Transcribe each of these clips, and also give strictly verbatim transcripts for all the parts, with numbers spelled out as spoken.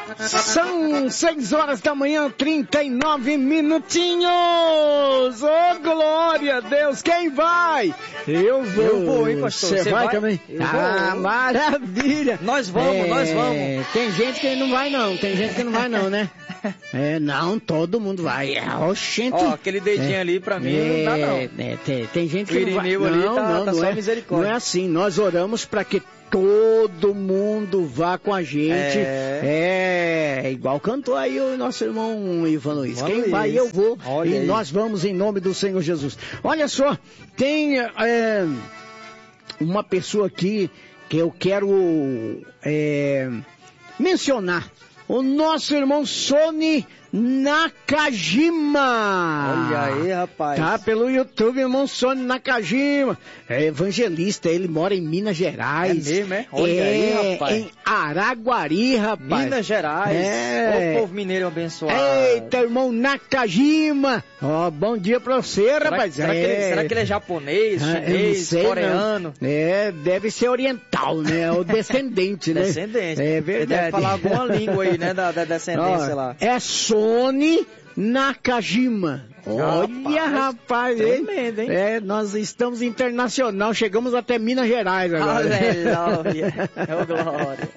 São seis horas da manhã, trinta e nove minutinhos. Ô, oh, glória a Deus. Quem vai? Eu vou. Eu vou, hein, pastor? Você vai, vai também? Eu ah, vou. Maravilha. Nós vamos, é, nós vamos. Tem gente que não vai não, tem gente que não vai não, né? É, não, todo mundo vai. É, oxente. Ó, aquele dedinho é, ali pra mim é, não dá não. É, tem, tem gente que o não vai. Não, ali tá, não, tá não, só é, misericórdia. não é assim, nós oramos pra que todo mundo vá com a gente. É, é igual cantou aí o nosso irmão Ivan Luiz. Quem Luiz. vai, eu vou. Olha e aí. Nós vamos em nome do Senhor Jesus. Olha só, tem é, uma pessoa aqui que eu quero é, mencionar. O nosso irmão Sony Nakajima. Olha aí, rapaz. Tá pelo YouTube, irmão Sony Nakajima. É evangelista, ele mora em Minas Gerais. É mesmo, é? Olha é, aí, rapaz. Em Araguari, rapaz. Minas Gerais. É. Ô, povo mineiro abençoado. Eita, irmão Nakajima. Ó, bom dia pra você, será, rapaz. Será, é. que ele, será que ele é japonês, chinês, sei, coreano? Não. É, deve ser oriental, né? O descendente, né? Descendente. É verdade. Ele deve falar alguma língua aí, né? Da, da descendência ó, lá. É Sony Nakajima. Olha, rapaz, tremendo, hein? É, nós estamos internacional, chegamos até Minas Gerais agora. Aleluia, é o glória.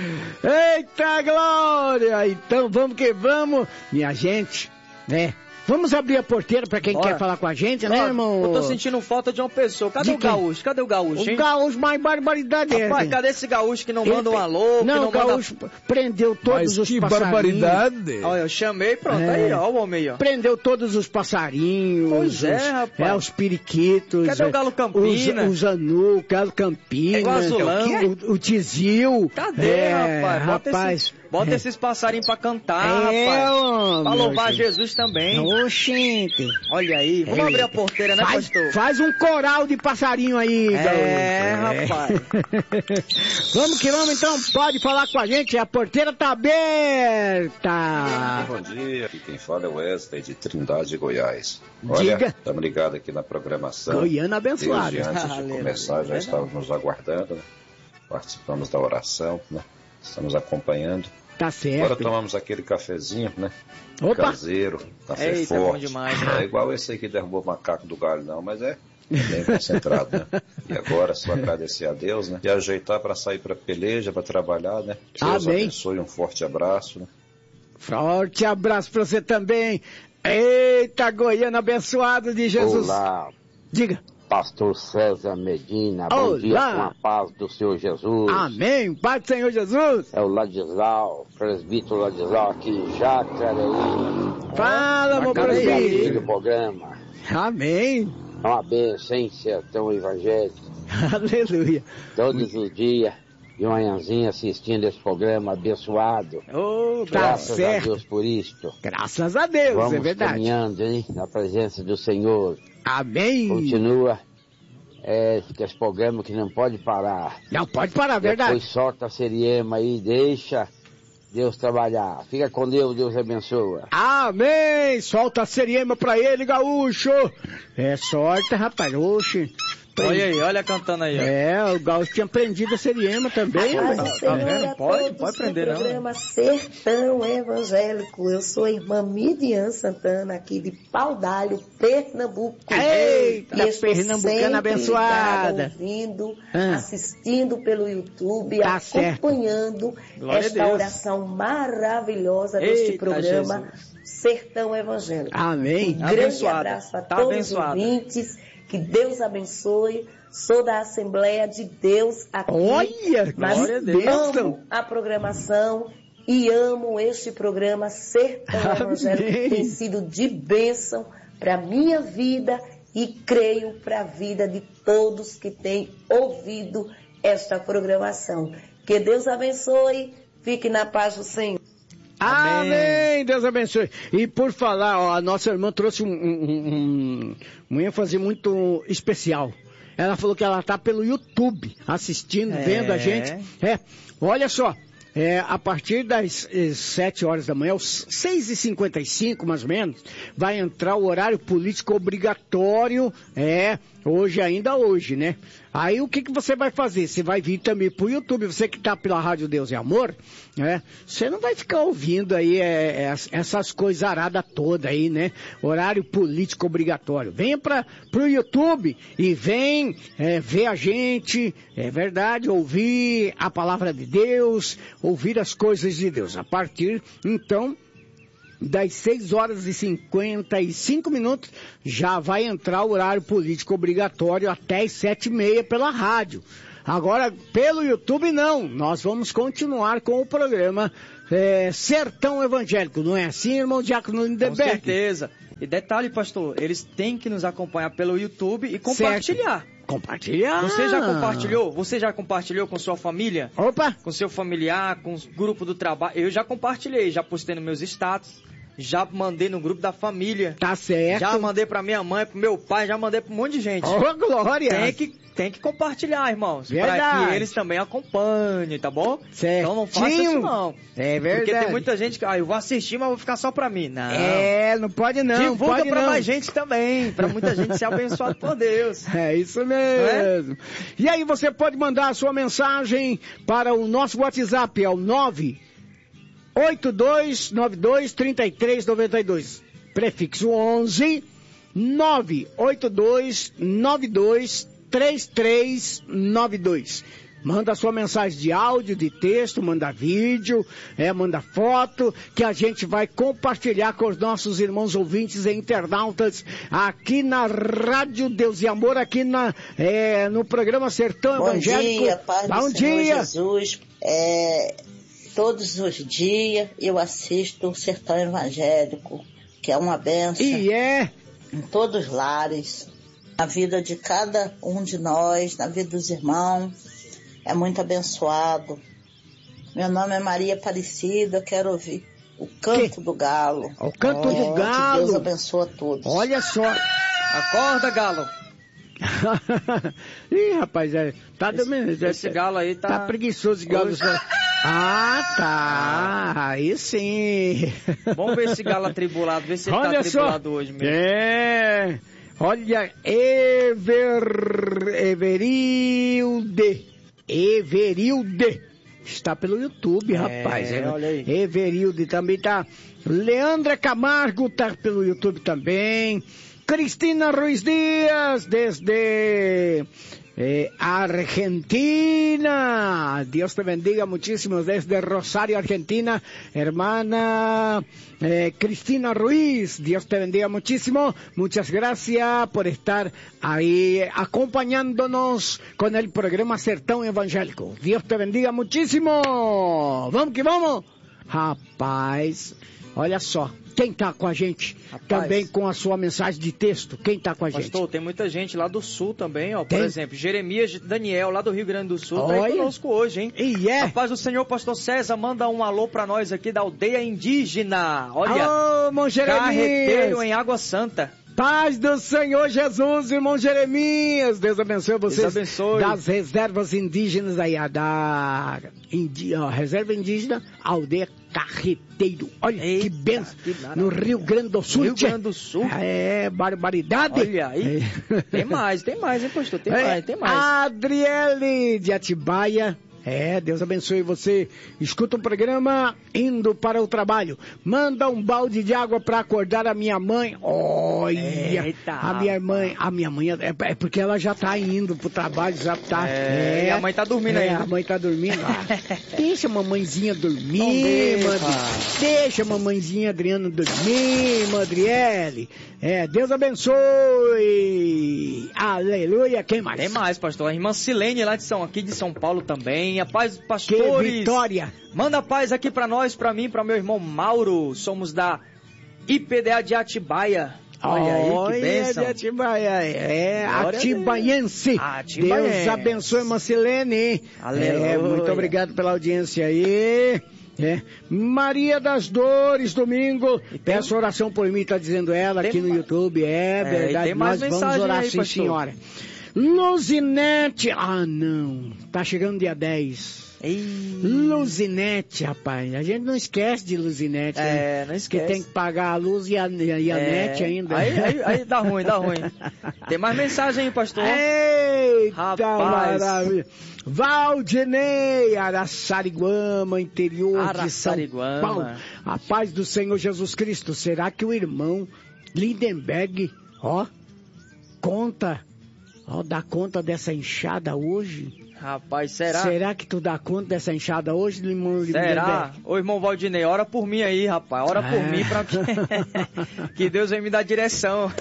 Eita, glória! Então vamos que vamos, minha gente, né? Vamos abrir a porteira pra quem Bora. quer falar com a gente, né, irmão? Eu tô sentindo falta de uma pessoa. Cadê de o quem? gaúcho? Cadê o gaúcho, hein? O gaúcho, mais barbaridade é. Rapaz, cadê esse gaúcho que não manda um alô? Não, que não o gaúcho manda... prendeu todos Mas os que passarinhos. barbaridade. Olha, eu chamei, pronto, é. aí, ó, o homem aí, ó. Prendeu todos os passarinhos. Pois os, é, rapaz. É, os periquitos. Cadê o galo Campina? Os, os anu, o galo Campina. É o azulão. O, o tizil. Cadê, é, rapaz? Bota rapaz. Esse... Bota é. esses passarinhos pra cantar, é, rapaz. Homem, pra louvar Jesus também. Oxente. Olha aí, vamos é. abrir a porteira, né, faz, pastor? Faz um coral de passarinho aí, É, gaúcho. rapaz. Vamos que vamos, então, pode falar com a gente, a porteira tá aberta. Bom dia, aqui quem fala é o Wesley de Trindade, Goiás. Olha, Diga. Estamos ligados aqui na programação. Goiânia abençoada. Desde antes de começar, já estávamos nos aguardando, né? Participamos da oração, né? Estamos acompanhando. Tá certo. Agora tomamos aquele cafezinho, né? Opa. Caseiro, café Eita, forte. Bom demais, né? Não é igual esse aí que derrubou o macaco do galho, não, mas é bem concentrado, né? E agora, só agradecer a Deus, né? E ajeitar para sair para peleja, para trabalhar, né? Deus Amém. abençoe, um forte abraço, né? Forte abraço para você também. Eita, Goiânia abençoado de Jesus. Olá. Diga. Pastor César Medina, Olá. bom dia com a paz do Senhor Jesus. Amém, paz do Senhor Jesus. É o Ladislau, presbítero Ladislau aqui em Jacareí. Fala, meu presbítero. do programa. Amém. É uma bênção, hein, sertão evangélico. Aleluia. Todos os dias, de manhãzinha assistindo esse programa abençoado. Oh, tá Graças certo. a Deus por isto. Graças a Deus, Vamos é verdade. caminhando, hein, na presença do Senhor. Amém. Continua. É, que esse programa que não pode parar. Não pode parar, verdade. Depois solta a Seriema aí, deixa Deus trabalhar. Fica com Deus, Deus abençoa. Amém! Solta a Seriema pra ele, gaúcho. É sorte, rapaz. Oxe. Olha aí, olha cantando aí. Ó. É, o gaúcho tinha prendido a Seriema também. Tá, tá, tá vendo? Pode, pode prender não. Programa Sertão Evangélico. Eu sou a irmã Midian Santana, aqui de Pau d'Alho, Pernambuco. Eita, e estou pernambucana abençoada. Ligada, ouvindo, ah. assistindo pelo YouTube, tá acompanhando Glória esta oração maravilhosa deste Eita, programa Jesus. Sertão Evangélico. Amém. Um grande abençoada. abraço a tá todos abençoada. os ouvintes. Que Deus abençoe. Sou da Assembleia de Deus aqui. Olha, mas glória a Deus. amo a programação e amo este programa Sertão Evangélico, que tem sido de bênção para minha vida e creio para a vida de todos que têm ouvido esta programação. Que Deus abençoe. Fique na paz do Senhor. Amém. Amém, Deus abençoe. E por falar, ó, a nossa irmã trouxe um, um, um, um ênfase muito especial. Ela falou que ela está pelo YouTube assistindo, é. vendo a gente. É, olha só, é, a partir das eh, sete horas da manhã, às seis e cinquenta e cinco mais ou menos, vai entrar o horário político obrigatório, é, hoje ainda hoje, né? Aí o que, que você vai fazer? Você vai vir também pro YouTube, você que tá pela Rádio Deus e Amor, né? Você não vai ficar ouvindo aí é, é, essas coisas aradas todas aí, né? Horário político obrigatório. Venha para pro YouTube e vem é, ver a gente, é verdade, ouvir a palavra de Deus, ouvir as coisas de Deus. A partir, então, das seis horas e cinquenta e cinco minutos, já vai entrar o horário político obrigatório até as sete e meia pela rádio. Agora, pelo YouTube, não. Nós vamos continuar com o programa é, Sertão Evangélico. Não é assim, irmão Diácono Lindeberg? Com certeza. E detalhe, pastor, eles têm que nos acompanhar pelo YouTube e compartilhar. Certo. Compartilhar. Você já compartilhou? Você já compartilhou com sua família? Opa! Com seu familiar, com o grupo do trabalho? Eu já compartilhei, já postei nos meus status. Já mandei no grupo da família. Tá certo. Já mandei pra minha mãe, pro meu pai, já mandei pra um monte de gente. Oh, glória! Tem que, tem que compartilhar, irmãos. Verdade. Pra que eles também acompanhem, tá bom? Certo. Então não faça isso não. É verdade. Porque tem muita gente que, ah, eu vou assistir, mas vou ficar só pra mim. Não. É, não pode não. Divulga pode pra não. mais gente também, pra muita gente ser abençoada por Deus. É isso mesmo. É? E aí você pode mandar a sua mensagem para o nosso WhatsApp, é o nove oito dois nove dois, três três nove dois, prefixo onze, nove oito dois nove dois, três três nove dois. Manda sua mensagem de áudio, de texto, manda vídeo, é, manda foto, que a gente vai compartilhar com os nossos irmãos ouvintes e internautas aqui na Rádio Deus e Amor, aqui na, é, no programa Sertão Bom Evangélico. Dia, paz Bom do dia, Senhor Jesus. É, todos os dias eu assisto o Sertão Evangélico, que é uma bênção. E é em todos os lares, na vida de cada um de nós, na vida dos irmãos. É muito abençoado. Meu nome é Maria Aparecida, eu quero ouvir o Canto que? do Galo. O Canto é, do Galo. Que Deus abençoe a todos. Olha só. Acorda, Galo. Ih, rapaz, é, tá esse, dormindo. Esse galo aí tá... Tá preguiçoso esse galo. Hoje... Ah, tá. Aí sim. Vamos ver esse galo atribulado, ver se ele Olha tá atribulado só. hoje mesmo. É. Olha, Ever... Everilde. Everilde. Está pelo YouTube, rapaz. É, olha aí. Everilde também tá. Leandra Camargo tá pelo YouTube também. Cristina Ruiz Dias, desde eh, Argentina. Dios te bendiga muchísimo. Desde Rosario, Argentina. Hermana eh, Cristina Ruiz, Dios te bendiga muchísimo. Muchas gracias por estar ahí acompañándonos con el programa Sertão Evangélico. Dios te bendiga muchísimo. Vamos que vamos. Rapaz, olha só. Quem tá com a gente? Rapaz, também com a sua mensagem de texto. Quem tá com a pastor, gente? Pastor, tem muita gente lá do sul também, ó. Por tem? exemplo, Jeremias Daniel, lá do Rio Grande do Sul, Olha. tá aí conosco hoje, hein? E é? A paz do Senhor, pastor César, manda um alô pra nós aqui da aldeia indígena. Olha, alô, irmão Jeremias. Carreteiro em Água Santa. Paz do Senhor Jesus, irmão Jeremias. Deus abençoe vocês. Deus abençoe. Das reservas indígenas aí, a da indi... ó, reserva indígena, aldeia Carreteiro. Olha, Eita, que benção. Que no Rio Grande do Sul. Rio Grande do Sul. É, barbaridade. Olha aí. É. Tem mais, tem mais, hein, pastor? Tem é. mais, tem mais. Adriele de Atibaia. É, Deus abençoe você. Escuta o programa indo para o trabalho. Manda um balde de água para acordar a minha mãe. Olha, Eita, a minha mãe, a minha mãe é, é porque ela já tá indo pro trabalho, já tá. É, é, e a mãe tá dormindo é, ainda. A mãe tá dormindo. Ah, deixa a mamãezinha dormir, Madri. Deixa a mamãezinha Adriana dormir, Madriele. É, Deus abençoe. Aleluia. Quem mais? Tem mais, pastor. A irmã Silene lá de São, aqui de São Paulo também. A paz, pastores. Que vitória. Manda paz aqui pra nós, pra mim, pra meu irmão Mauro. Somos da I P D A de Atibaia. Olha aí, que bênção. Olha de Atibaia, é, atibaiense. Atibaiense. Deus abençoe, irmã Silene. Aleluia. É, muito obrigado pela audiência aí. É. Maria das Dores, domingo. Tem... Peço oração por mim, tá dizendo ela aqui no ma... YouTube. É, é verdade. Tem mais Nós vamos orar aí, sim, pastor. senhora. Luzinete. Ah, não. Tá chegando dia dez. Ei. Luzinete, rapaz. A gente não esquece de Luzinete. É, né? não esquece. Que tem que pagar a luz e a, e a é. net ainda. Aí, aí, aí dá ruim, dá ruim. Tem mais mensagem aí, pastor? Ei, Eita, rapaz. Maravilha. Valdinei, Araçariguama, interior Araçariguama. de São Paulo. A paz do Senhor Jesus Cristo. Será que o irmão Lindenberg, ó, conta, ó, dá conta dessa enxada hoje? Rapaz, será? Será que tu dá conta dessa enxada hoje, irmão Lindenberg? Será? Ô, irmão Valdinei, ora por mim aí, rapaz. Ora é. por mim pra que... que Deus venha me dar direção.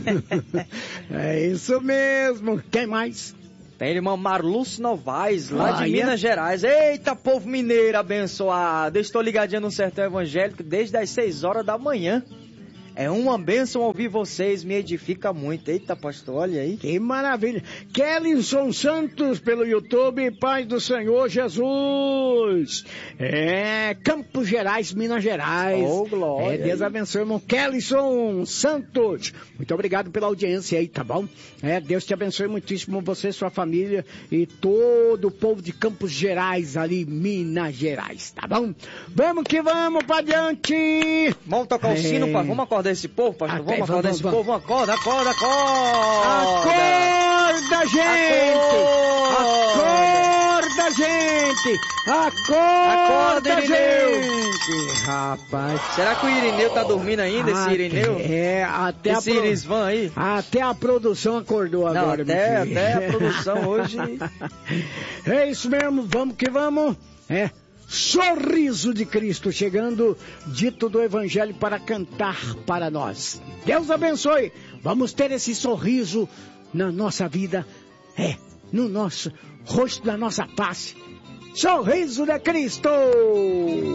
É isso mesmo. Quem mais? Tem irmão Marlúcio Novaes, lá ah, de Minas é? Gerais. Eita, povo mineiro abençoado. Eu estou ligadinho no Sertão Evangélico desde as seis horas da manhã. É uma bênção ouvir vocês, me edifica muito. Eita, pastor, olha aí. Que maravilha. Kellyson Santos pelo YouTube, Paz do Senhor Jesus. É, Campos Gerais, Minas Gerais. Oh, glória. É, Deus abençoe, irmão Kellyson Santos. Muito obrigado pela audiência aí, tá bom? É, Deus te abençoe muitíssimo, você, sua família e todo o povo de Campos Gerais ali, Minas Gerais, tá bom? Vamos que vamos pra diante. Vamos tocar o é... sino, pai. Vamos acordar esse povo, pastor? Até, vamos acordar vamos, esse vamos. povo? Acorda, acorda, acorda! Acorda, gente! Acorda, gente! Acorda, acorda gente! Rapaz. Será que o Irineu tá dormindo ainda, esse Irineu? É, até esse a pro... Irisvan aí? Até a produção acordou Não, agora. Até, até a produção hoje. É isso mesmo, vamos que vamos. É. Sorriso de Cristo chegando, dito do Evangelho para cantar para nós. Deus abençoe. Vamos ter esse sorriso na nossa vida, é, no nosso rosto, na nossa face. Sorriso de Cristo.